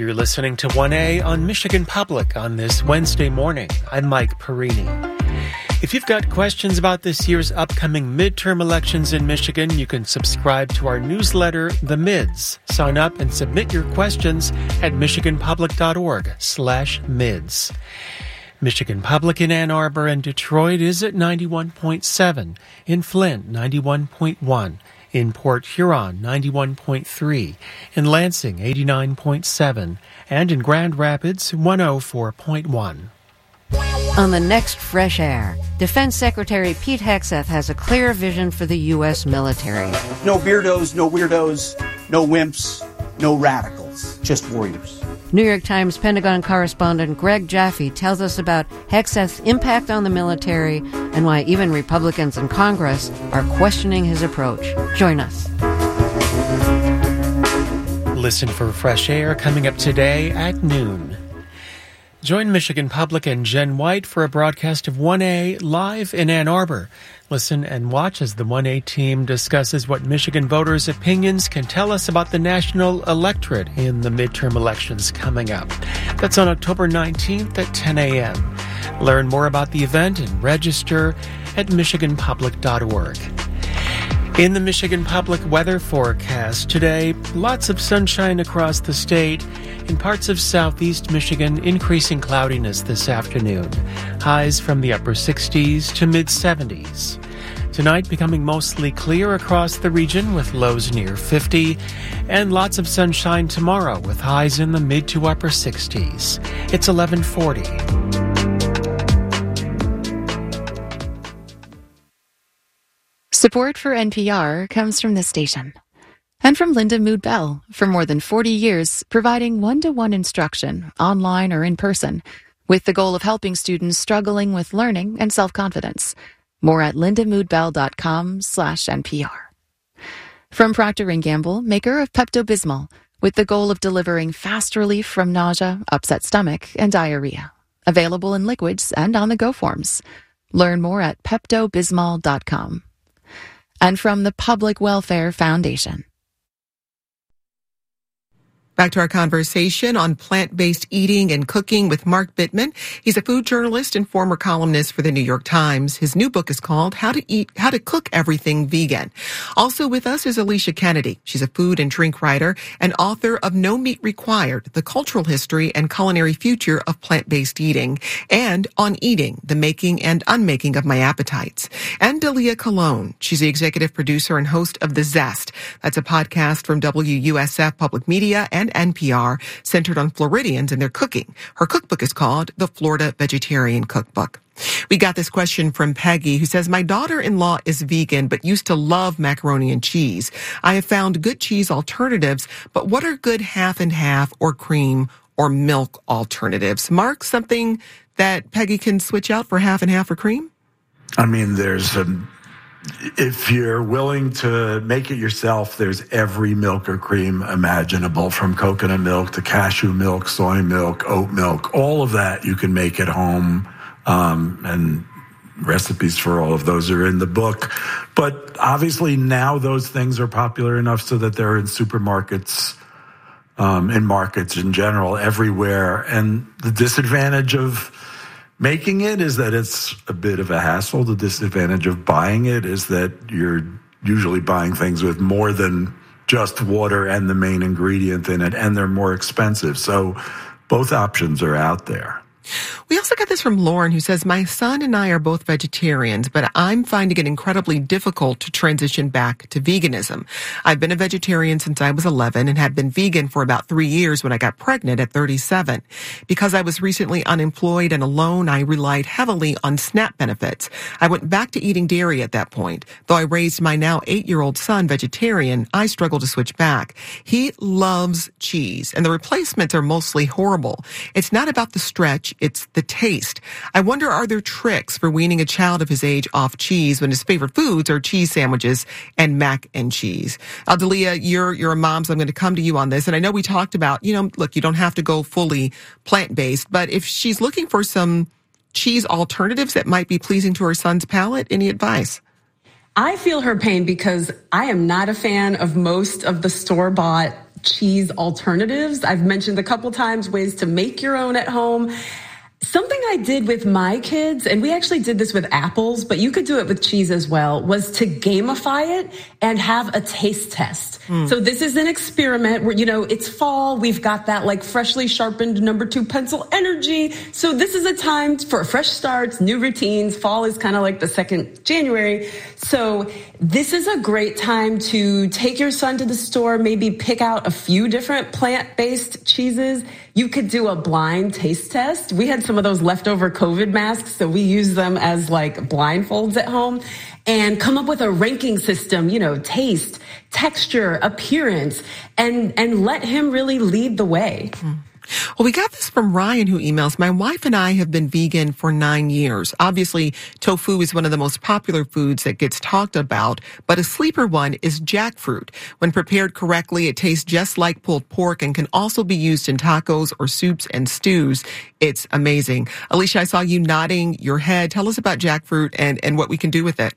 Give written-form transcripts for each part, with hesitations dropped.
You're listening to 1A on Michigan Public on this Wednesday morning. I'm Mike Perini. If you've got questions about this year's upcoming midterm elections in Michigan, you can subscribe to our newsletter, The Mids. Sign up and submit your questions at michiganpublic.org/mids. Michigan Public in Ann Arbor and Detroit is at 91.7, in Flint 91.1, in Port Huron 91.3, in Lansing 89.7, and in Grand Rapids 104.1. On the next Fresh Air, Defense Secretary Pete Hegseth has a clear vision for the U.S. military. No beardos, no weirdos, no wimps, no radicals, just warriors. New York Times Pentagon correspondent Greg Jaffe tells us about Hegseth's impact on the military and why even Republicans in Congress are questioning his approach. Join us. Listen for Fresh Air coming up today at noon. Join Michigan Public and Jen White for a broadcast of 1A live in Ann Arbor. Listen and watch as the 1A team discusses what Michigan voters' opinions can tell us about the national electorate in the midterm elections coming up. That's on October 19th at 10 a.m. Learn more about the event and register at michiganpublic.org. In the Michigan Public weather forecast today, lots of sunshine across the state. In parts of southeast Michigan, increasing cloudiness this afternoon. Highs from the upper 60s to mid-70s. Tonight becoming mostly clear across the region with lows near 50. And lots of sunshine tomorrow with highs in the mid to upper 60s. It's 11:40. Support for NPR comes from this station. And from Linda Mood Bell, for more than 40 years, providing one-to-one instruction, online or in person, with the goal of helping students struggling with learning and self-confidence. More at lindamoodbell.com/NPR. From Procter & Gamble, maker of Pepto-Bismol, with the goal of delivering fast relief from nausea, upset stomach, and diarrhea. Available in liquids and on-the-go forms. Learn more at peptobismol.com. And from the Public Welfare Foundation. Back to our conversation on plant-based eating and cooking with Mark Bittman. He's a food journalist and former columnist for the New York Times. His new book is called How to Cook Everything Vegan. Also with us is Alicia Kennedy. She's a food and drink writer and author of No Meat Required, The Cultural History and Culinary Future of Plant-Based Eating, and On Eating, The Making and Unmaking of My Appetites. And Dalia Colon. She's the executive producer and host of The Zest. That's a podcast from WUSF Public Media and NPR centered on Floridians and their cooking. Her cookbook is called The Florida Vegetarian Cookbook. We got this question from Peggy, who says, my daughter-in-law is vegan but used to love macaroni and cheese. I have found good cheese alternatives, but what are good half and half or cream or milk alternatives? Mark, something that Peggy can switch out for half and half or cream? I mean, if you're willing to make it yourself, there's every milk or cream imaginable, from coconut milk to cashew milk, soy milk, oat milk, all of that you can make at home. And recipes for all of those are in the book. But obviously now those things are popular enough so that they're in supermarkets, in markets in general, everywhere. And the disadvantage of making it is that it's a bit of a hassle. The disadvantage of buying it is that you're usually buying things with more than just water and the main ingredient in it, and they're more expensive. So both options are out there. We also got this from Lauren, who says, my son and I are both vegetarians, but I'm finding it incredibly difficult to transition back to veganism. I've been a vegetarian since I was 11 and had been vegan for about 3 years when I got pregnant at 37. Because I was recently unemployed and alone, I relied heavily on SNAP benefits. I went back to eating dairy at that point. Though I raised my now 8-year-old son vegetarian, I struggle to switch back. He loves cheese, and the replacements are mostly horrible. It's not about the stretch, it's the taste. I wonder, are there tricks for weaning a child of his age off cheese when his favorite foods are cheese sandwiches and mac and cheese? Dalia, you're a mom, so I'm going to come to you on this. And I know we talked about, look, you don't have to go fully plant-based, but if she's looking for some cheese alternatives that might be pleasing to her son's palate, any advice? I feel her pain because I am not a fan of most of the store-bought cheese alternatives. I've mentioned a couple times ways to make your own at home. Something I did with my kids, and we actually did this with apples, but you could do it with cheese as well, was to gamify it and have a taste test. So this is an experiment where, it's fall. We've got that like freshly sharpened number 2 pencil energy. So this is a time for fresh starts, new routines. Fall is kind of like the 2nd January. So this is a great time to take your son to the store, maybe pick out a few different plant-based cheeses. You could do a blind taste test. We had some of those leftover COVID masks, so we use them as like blindfolds at home, and come up with a ranking system, taste, texture, appearance, and let him really lead the way. Well, we got this from Ryan, who emails, my wife and I have been vegan for 9 years. Obviously, tofu is one of the most popular foods that gets talked about, but a sleeper one is jackfruit. When prepared correctly, it tastes just like pulled pork and can also be used in tacos or soups and stews. It's amazing. Alicia, I saw you nodding your head. Tell us about jackfruit and what we can do with it.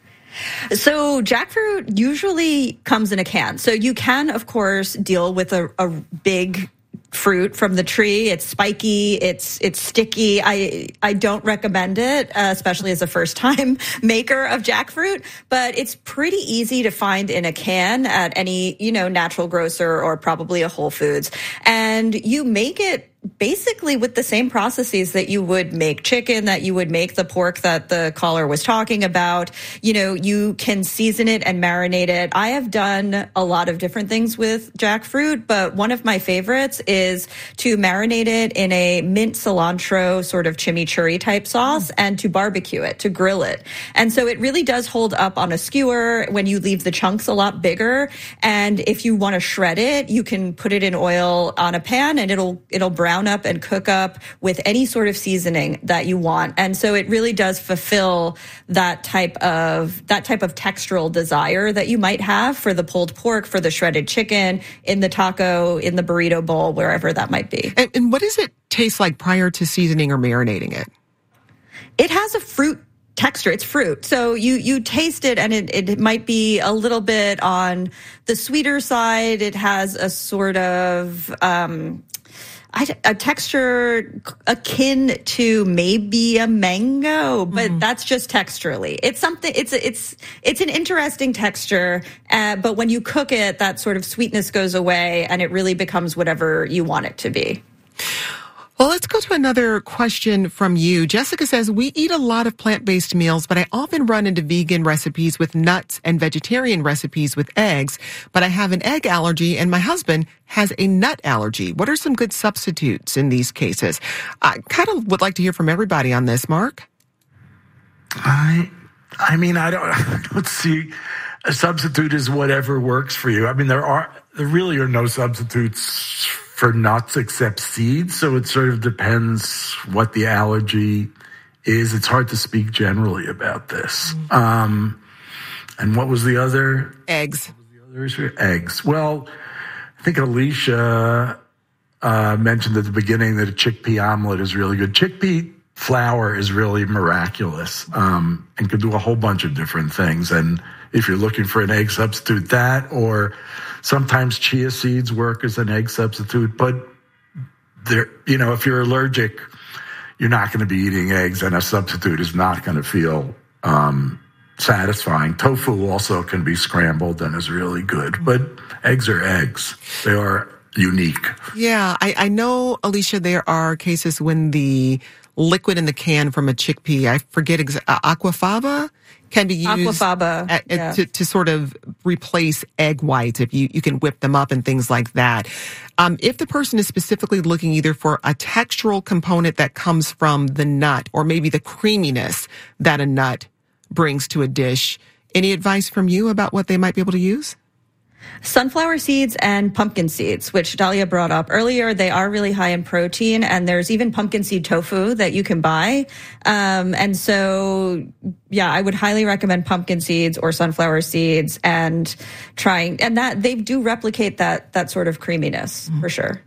So jackfruit usually comes in a can. So you can, of course, deal with a big fruit from the tree. It's spiky. It's sticky. I don't recommend it, especially as a first-time maker of jackfruit. But it's pretty easy to find in a can at any natural grocer or probably a Whole Foods, and you make it basically with the same processes that you would make chicken, that you would make the pork that the caller was talking about. You can season it and marinate it. I have done a lot of different things with jackfruit, but one of my favorites is to marinate it in a mint cilantro sort of chimichurri type sauce and to barbecue it, to grill it. And so it really does hold up on a skewer when you leave the chunks a lot bigger. And if you want to shred it, you can put it in oil on a pan and it'll brown up and cook up with any sort of seasoning that you want. And so it really does fulfill that type of textural desire that you might have for the pulled pork, for the shredded chicken, in the taco, in the burrito bowl, wherever that might be. And what does it taste like prior to seasoning or marinating it? It has a fruit texture. It's fruit. So you taste it and it might be a little bit on the sweeter side. It has a sort of a texture akin to maybe a mango, but that's just texturally. It's something. It's an interesting texture, but when you cook it, that sort of sweetness goes away, and it really becomes whatever you want it to be. Well, let's go to another question from you. Jessica says, we eat a lot of plant-based meals, but I often run into vegan recipes with nuts and vegetarian recipes with eggs, but I have an egg allergy and my husband has a nut allergy. What are some good substitutes in these cases? I kind of would like to hear from everybody on this. Mark? I don't see a substitute as whatever works for you. I mean, there really are no substitutes for nuts except seeds, so it sort of depends what the allergy is. It's hard to speak generally about this. And what was the other? Eggs. Eggs. Well, I think Alicia mentioned at the beginning that a chickpea omelet is really good. Chickpea flour is really miraculous and can do a whole bunch of different things. And if you're looking for an egg substitute, that, or sometimes chia seeds work as an egg substitute. But if you're allergic, you're not going to be eating eggs, and a substitute is not going to feel satisfying. Tofu also can be scrambled and is really good, but eggs are eggs. They are unique. Yeah, I know, Alicia, there are cases when the liquid in the can from a chickpea, I forget, aquafaba, can be used to sort of replace egg whites if you can whip them up and things like that. If the person is specifically looking either for a textural component that comes from the nut or maybe the creaminess that a nut brings to a dish, any advice from you about what they might be able to use? Sunflower seeds and pumpkin seeds, which Dahlia brought up earlier, they are really high in protein, and there's even pumpkin seed tofu that you can buy. And so, yeah, I would highly recommend pumpkin seeds or sunflower seeds and that they do replicate that sort of creaminess for sure.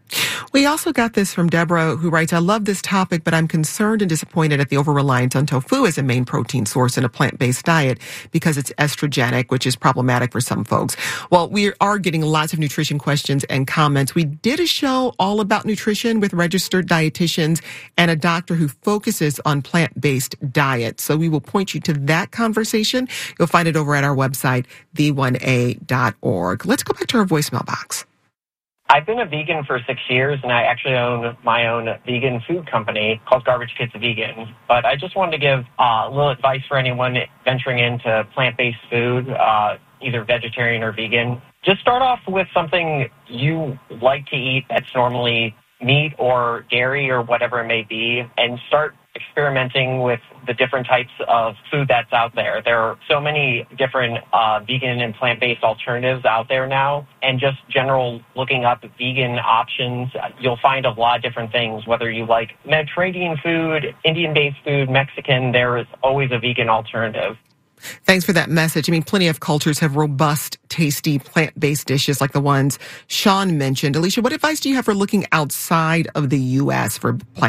We also got this from Deborah, who writes, I love this topic, but I'm concerned and disappointed at the over-reliance on tofu as a main protein source in a plant-based diet because it's estrogenic, which is problematic for some folks. Well, we are getting lots of nutrition questions and comments. We did a show all about nutrition with registered dietitians and a doctor who focuses on plant-based diets. So we will point you to that conversation. You'll find it over at our website, the1a.org. Let's go back to our voicemail box. I've been a vegan for 6 years, and I actually own my own vegan food company called Garbage Kids Vegan. But I just wanted to give a little advice for anyone venturing into plant-based food, either vegetarian or vegan. Just start off with something you like to eat that's normally meat or dairy or whatever it may be, and start experimenting with the different types of food that's out there. There are so many different vegan and plant-based alternatives out there now, and just general looking up vegan options, you'll find a lot of different things, whether you like Mediterranean food, Indian-based food, Mexican, there is always a vegan alternative. Thanks for that message. I mean, plenty of cultures have robust, tasty, plant-based dishes like the ones Sean mentioned. Alicia, what advice do you have for looking outside of the U.S. for plant